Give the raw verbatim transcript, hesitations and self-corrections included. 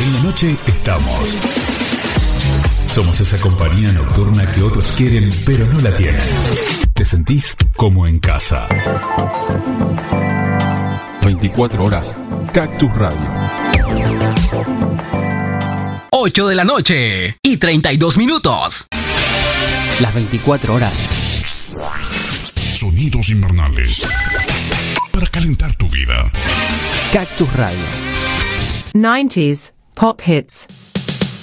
En la noche estamos. Somos esa compañía nocturna que otros quieren, pero no la tienen. Te sentís como en casa. veinticuatro horas. Cactus Radio. ocho de la noche y treinta y dos minutos. Las veinticuatro horas. Sonidos invernales. Para calentar tu vida. Cactus Radio. nineties Pop Hits.